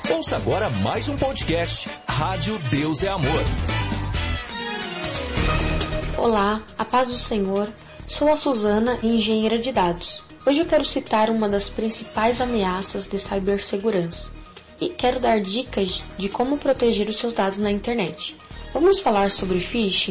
Ouça agora mais um podcast, Rádio Deus é Amor. Olá, a paz do Senhor. Sou a Suzana, engenheira de dados. Hoje eu quero citar uma das principais ameaças de cibersegurança e quero dar dicas de como proteger os seus dados na internet. Vamos falar sobre phishing?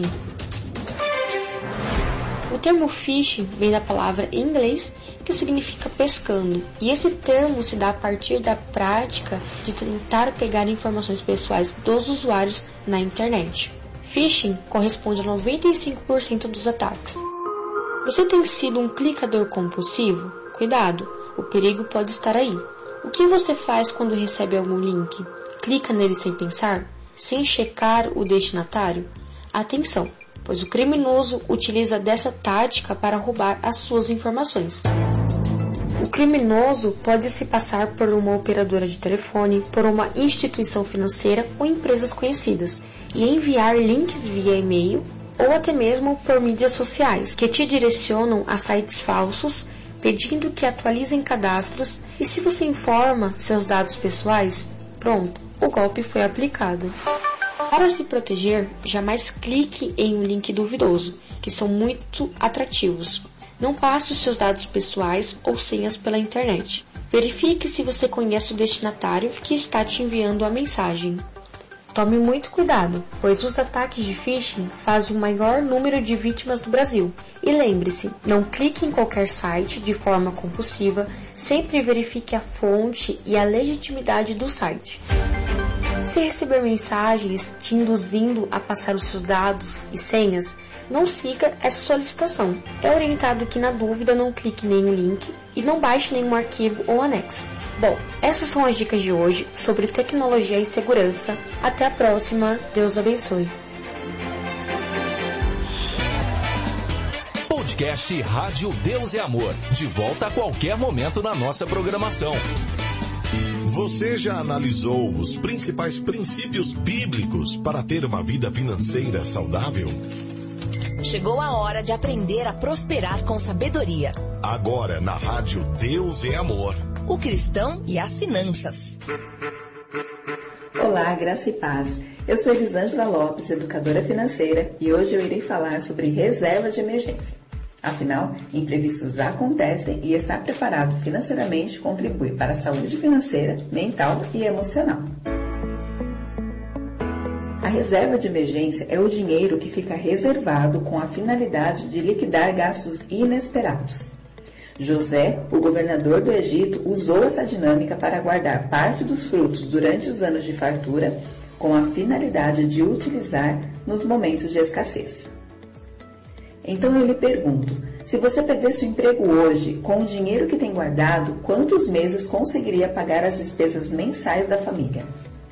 O termo phishing vem da palavra em inglês que significa pescando, e esse termo se dá a partir da prática de tentar pegar informações pessoais dos usuários na internet. Phishing corresponde a 95% dos ataques. Você tem sido um clicador compulsivo? Cuidado, o perigo pode estar aí. O que você faz quando recebe algum link? Clica nele sem pensar? Sem checar o destinatário? Atenção, pois o criminoso utiliza dessa tática para roubar as suas informações. O criminoso pode se passar por uma operadora de telefone, por uma instituição financeira ou empresas conhecidas e enviar links via e-mail ou até mesmo por mídias sociais que te direcionam a sites falsos pedindo que atualizem cadastros, e se você informa seus dados pessoais, pronto, o golpe foi aplicado. Para se proteger, jamais clique em um link duvidoso, que são muito atrativos. Não passe os seus dados pessoais ou senhas pela internet. Verifique se você conhece o destinatário que está te enviando a mensagem. Tome muito cuidado, pois os ataques de phishing fazem o maior número de vítimas do Brasil. E lembre-se, não clique em qualquer site de forma compulsiva, sempre verifique a fonte e a legitimidade do site. Se receber mensagens te induzindo a passar os seus dados e senhas, não siga essa solicitação. É orientado que, na dúvida, não clique em nenhum link e não baixe nenhum arquivo ou anexo. Bom, essas são as dicas de hoje sobre tecnologia e segurança. Até a próxima. Deus abençoe. Podcast Rádio Deus é Amor. De volta a qualquer momento na nossa programação. Você já analisou os principais princípios bíblicos para ter uma vida financeira saudável? Chegou a hora de aprender a prosperar com sabedoria. Agora na Rádio Deus é Amor. O cristão e as finanças. Olá, graça e paz. Eu sou Elisângela Lopes, educadora financeira, e hoje eu irei falar sobre reserva de emergência. Afinal, imprevistos acontecem e estar preparado financeiramente contribui para a saúde financeira, mental e emocional. A reserva de emergência é o dinheiro que fica reservado com a finalidade de liquidar gastos inesperados. José, o governador do Egito, usou essa dinâmica para guardar parte dos frutos durante os anos de fartura, com a finalidade de utilizar nos momentos de escassez. Então eu lhe pergunto, se você perdesse o emprego hoje, com o dinheiro que tem guardado, quantos meses conseguiria pagar as despesas mensais da família?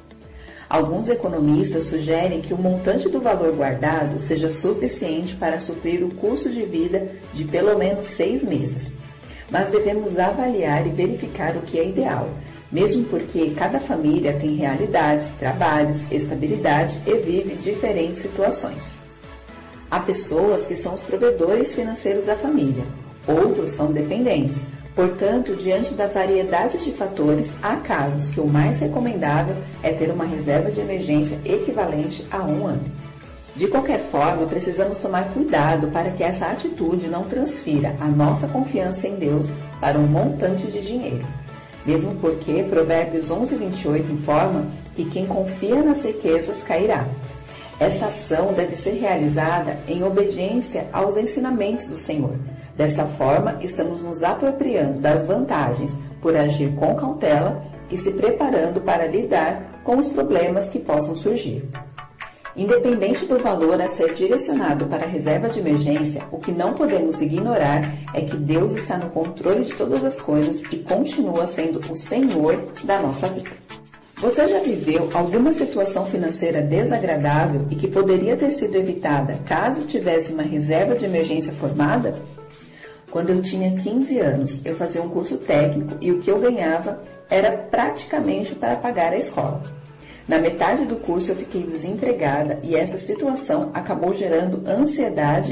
Alguns economistas sugerem que o montante do valor guardado seja suficiente para suprir o custo de vida de pelo menos 6 meses. Mas devemos avaliar e verificar o que é ideal, mesmo porque cada família tem realidades, trabalhos, estabilidade e vive diferentes situações. Há pessoas que são os provedores financeiros da família, outros são dependentes. Portanto, diante da variedade de fatores, há casos que o mais recomendável é ter uma reserva de emergência equivalente a 1 ano. De qualquer forma, precisamos tomar cuidado para que essa atitude não transfira a nossa confiança em Deus para um montante de dinheiro. Mesmo porque Provérbios 11:28 informa que quem confia nas riquezas cairá. Esta ação deve ser realizada em obediência aos ensinamentos do Senhor. Desta forma, estamos nos apropriando das vantagens por agir com cautela e se preparando para lidar com os problemas que possam surgir. Independente do valor a ser direcionado para a reserva de emergência, o que não podemos ignorar é que Deus está no controle de todas as coisas e continua sendo o Senhor da nossa vida. Você já viveu alguma situação financeira desagradável e que poderia ter sido evitada caso tivesse uma reserva de emergência formada? Quando eu tinha 15 anos, eu fazia um curso técnico e o que eu ganhava era praticamente para pagar a escola. Na metade do curso eu fiquei desempregada e essa situação acabou gerando ansiedade